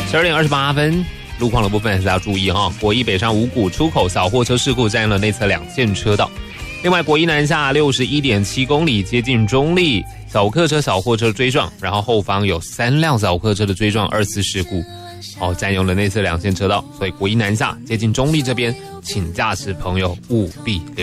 12点28分，路况的部分还是要注意哈。国一北上五股出口扫货车事故占了内侧2线车道。另外，国一南下61.7公里接近中立，扫客车、扫货车追撞，然后后方有3辆扫客车的追撞2次事故，占用了内侧2线车道，所以国一南下接近中立这边，请驾驶朋友务必